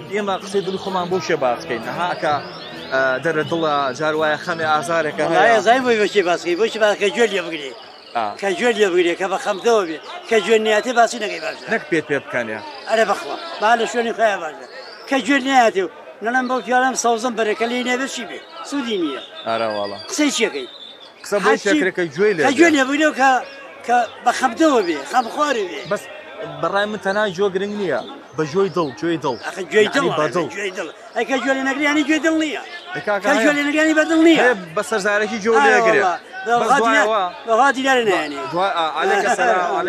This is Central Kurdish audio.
ئێمە قسەی دڵی خۆمان بۆ شێ باسکەین نەهاکە دەرە دڵە جار وایە خەمی ئازارێکە هەیە زای بۆی بۆچی باسکەی بۆچی کە گوێ لێ بگرێ کە گوێ لێ بگرێ کە بە خەمتەوە بێ کە گوێنیاتی باسی نەکەی باشە نەک پێت پێ بکەنێ ئەرێ بەخوا با لە شوێنی خۆیان باشە کە گوێ نایەتی و نەڵێم بەو پیاڵەم سەوزم بەرەکە لێ نێبێ چی بێ سوودی نییە ئارە وەڵا قسەی چیەکەی قسە بۆی شەکرەکەی گوێی لێ گوێ لێ بگرێ و کە بە خەمتەوە بێ خەمخواری بێ بەس بەڕای من تەنها گوێ گرنگ نییە بە گوێی دڵ گوێی دڵ گوێی دڵ گوێی دڵ ئەکە گوێ لێ نەگریانی گوێ دڵ نییە کە گوێ لێ نەگریانی بەدڵ نییە بە سەرزارێکی گوێ لێگرێ بەها دیارە نایێنێ عەلەیکە سەلام